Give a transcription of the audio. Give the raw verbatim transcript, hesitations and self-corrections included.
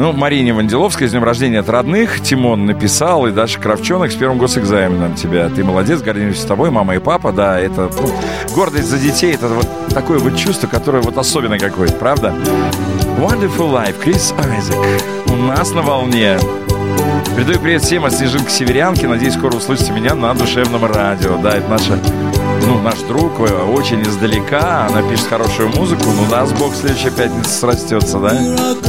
Ну, Марине Ванделовской с днем рождения от родных. Тимон написал, и Даша Кравчонок с первым госэкзаменом тебя. Ты молодец, гордимся с тобой, мама и папа. Да, это ну, гордость за детей. Это вот такое вот чувство, которое вот особенно какое-то, правда? Wonderful Life, Крис Айзек. У нас на волне. Передаю привет всем от Снежинки Северянки. Надеюсь, скоро услышите меня на душевном радио. Да, это наша, ну, наш друг, очень издалека. Она пишет хорошую музыку. Ну, даст Бог, следующая пятница срастется, да?